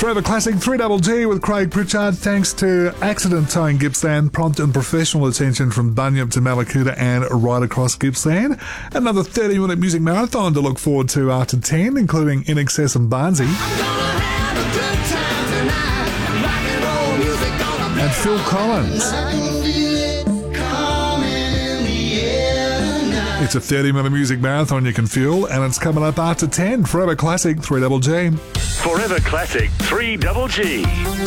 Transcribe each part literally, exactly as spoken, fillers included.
Forever Classic three Double G with Craig Pritchard. Thanks to Accident Towing Gippsland, prompt and professional attention from Bunyip to Malakuta and right across Gippsland. Another thirty minute music marathon to look forward to after ten, including In Excess and Barnsey. And Phil Collins. It's a thirty minute music marathon you can feel, and it's coming up after ten. Forever Classic three Double G. Forever Classic three Double G.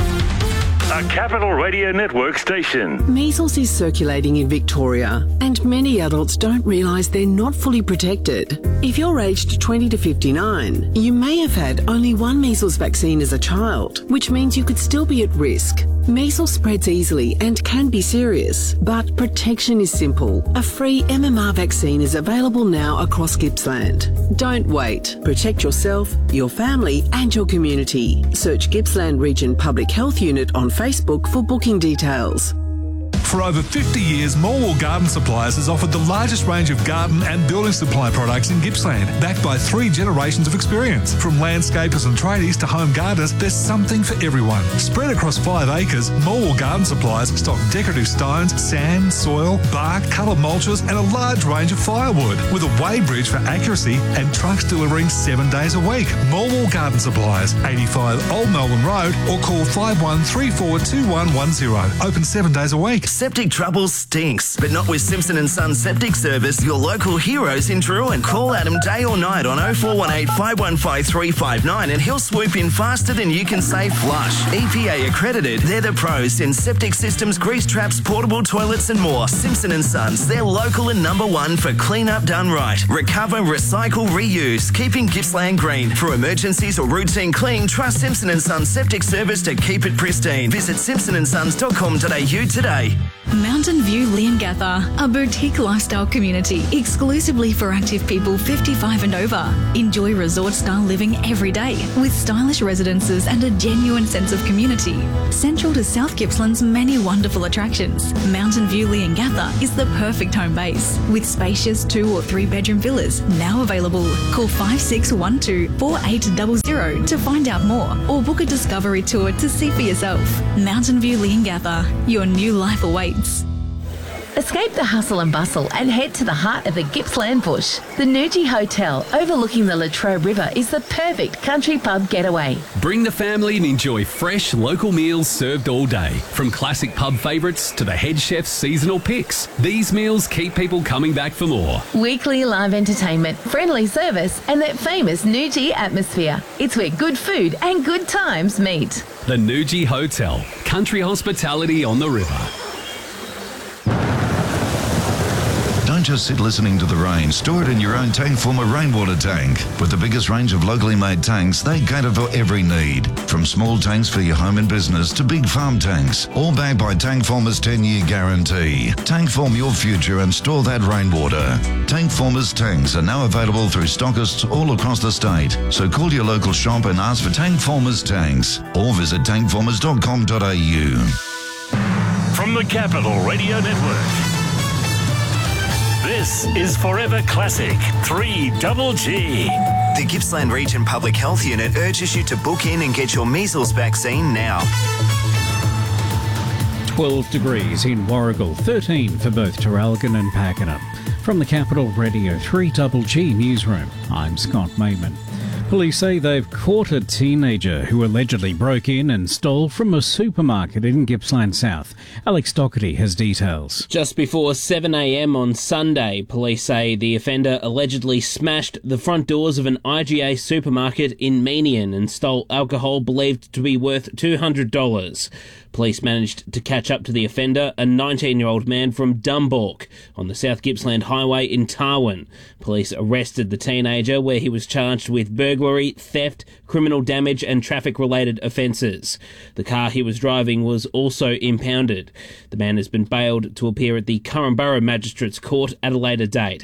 A Capital Radio Network station. Measles is circulating in Victoria, and many adults don't realise they're not fully protected. If you're aged twenty to fifty-nine, you may have had only one measles vaccine as a child, which means you could still be at risk. Measles spreads easily and can be serious, but protection is simple. A free M M R vaccine is available now across Gippsland. Don't wait. Protect yourself, your family and your community. Search Gippsland Region Public Health Unit on Facebook for booking details. For over fifty years, Morwell Garden Supplies has offered the largest range of garden and building supply products in Gippsland, backed by three generations of experience. From landscapers and tradies to home gardeners, there's something for everyone. Spread across five acres, Morwell Garden Supplies stock decorative stones, sand, soil, bark, coloured mulches and a large range of firewood, with a weighbridge for accuracy and trucks delivering seven days a week. Morwell Garden Supplies, eighty-five Old Melbourne Road, or call five one three four two one one zero. Open seven days a week. Septic trouble stinks, but not with Simpson and Sons Septic Service, your local heroes in Druin. Call Adam day or night on oh four one eight, five one five, three five nine and he'll swoop in faster than you can say flush. E P A accredited, they're the pros in septic systems, grease traps, portable toilets and more. Simpson and Sons, they're local and number one for clean up done right. Recover, recycle, reuse, keeping Gippsland green. For emergencies or routine clean, trust Simpson and Sons Septic Service to keep it pristine. Visit simpson and sons dot com dot a u today. Mountain View Leongatha, a boutique lifestyle community exclusively for active people fifty-five and over. Enjoy resort-style living every day with stylish residences and a genuine sense of community. Central to South Gippsland's many wonderful attractions, Mountain View Leongatha is the perfect home base with spacious two or three bedroom villas now available. Call five six one two, four eight zero zero to find out more or book a discovery tour to see for yourself. Mountain View Leongatha, your new life awaits. Escape the hustle and bustle and head to the heart of the Gippsland bush. The Nuji Hotel, overlooking the Latrobe River, is the perfect country pub getaway. Bring the family and enjoy fresh local meals served all day. From classic pub favourites to the head chef's seasonal picks, these meals keep people coming back for more. Weekly live entertainment, friendly service and that famous Nuji atmosphere. It's where good food and good times meet. The Nuji Hotel, country hospitality on the river. Don't just sit listening to the rain. Store it in your own tank former rainwater tank. With the biggest range of locally made tanks, they cater for every need. From small tanks for your home and business to big farm tanks. All backed by Tankformer's ten-year guarantee. Tankform your future and store that rainwater. Tankformer's tanks are now available through stockists all across the state. So call your local shop and ask for Tankformer's tanks. Or visit tankformers dot com dot a u. From the Capital Radio Network. This is Forever Classic three Double G. The Gippsland Region Public Health Unit urges you to book in and get your measles vaccine now. twelve degrees in Warragul, thirteen for both Traralgon and Pakenham. From the Capital Radio three Double G newsroom, I'm Scott Mayman. Police say they've caught a teenager who allegedly broke in and stole from a supermarket in Gippsland South. Alex Doherty has details. Just before seven a m on Sunday, police say the offender allegedly smashed the front doors of an I G A supermarket in Menion and stole alcohol believed to be worth two hundred dollars. Police managed to catch up to the offender, a nineteen-year-old man from Dumbalk, on the South Gippsland Highway in Tarwin. Police arrested the teenager, where he was charged with burglary, theft, criminal damage and traffic-related offences. The car he was driving was also impounded. The man has been bailed to appear at the Currumborough Magistrates Court at a later date.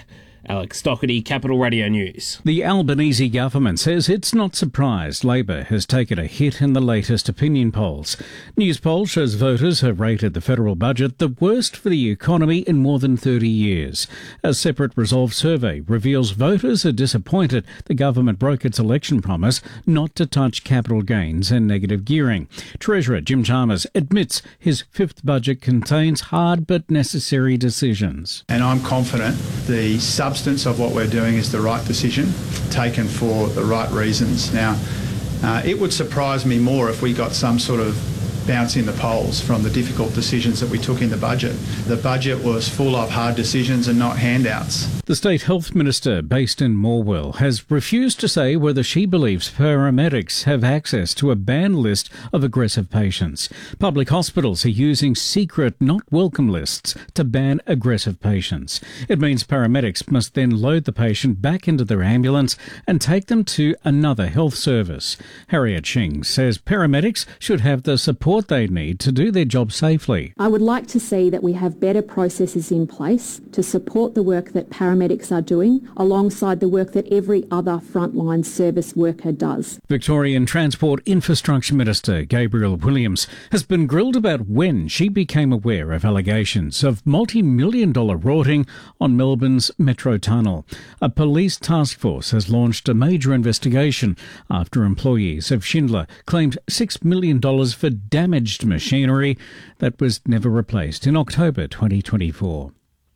Alex Doherty, Capital Radio News. The Albanese government says it's not surprised Labor has taken a hit in the latest opinion polls. News poll shows voters have rated the federal budget the worst for the economy in more than thirty years. A separate Resolve survey reveals voters are disappointed the government broke its election promise not to touch capital gains and negative gearing. Treasurer Jim Chalmers admits his fifth budget contains hard but necessary decisions. And I'm confident the substance of what we're doing is the right decision, taken for the right reasons. Now, uh, it would surprise me more if we got some sort of bounce in the polls from the difficult decisions that we took in the budget. The budget was full of hard decisions and not handouts. The State Health Minister, based in Morwell, has refused to say whether she believes paramedics have access to a banned list of aggressive patients. Public hospitals are using secret, not welcome lists to ban aggressive patients. It means paramedics must then load the patient back into their ambulance and take them to another health service. Harriet Shing says paramedics should have the support they need to do their job safely. I would like to see that we have better processes in place to support the work that paramedics are doing alongside the work that every other frontline service worker does. Victorian Transport Infrastructure Minister Gabrielle Williams has been grilled about when she became aware of allegations of multi-million dollar rorting on Melbourne's Metro Tunnel. A police task force has launched a major investigation after employees of Schindler claimed six million dollars for damaged machinery that was never replaced in October twenty twenty-four.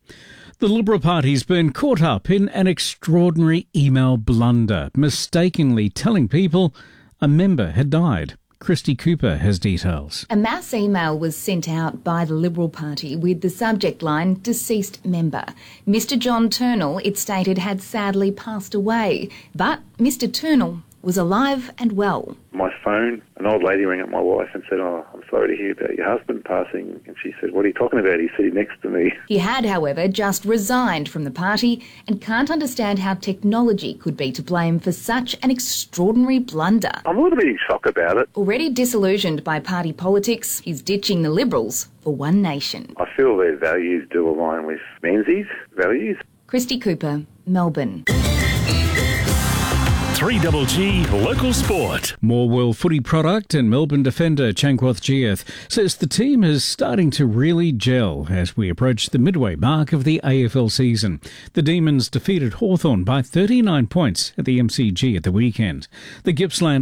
The Liberal Party's been caught up in an extraordinary email blunder, mistakenly telling people a member had died. Christy Cooper has details. A mass email was sent out by the Liberal Party with the subject line, deceased member. Mister John Turnell, it stated, had sadly passed away, but Mister Turnell was alive and well. My phone, an old lady rang up my wife and said, oh, I'm sorry to hear about your husband passing. And she said, what are you talking about? He's sitting next to me. He had, however, just resigned from the party and can't understand how technology could be to blame for such an extraordinary blunder. I'm a little bit in shock about it. Already disillusioned by party politics, he's ditching the Liberals for One Nation. I feel their values do align with Menzies' values. Christy Cooper, Melbourne. three G G Local Sport. Morwell footy product and Melbourne defender Chankwath Giath says the team is starting to really gel as we approach the midway mark of the A F L season. The Demons defeated Hawthorn by thirty-nine points at the M C G at the weekend. The Gippsland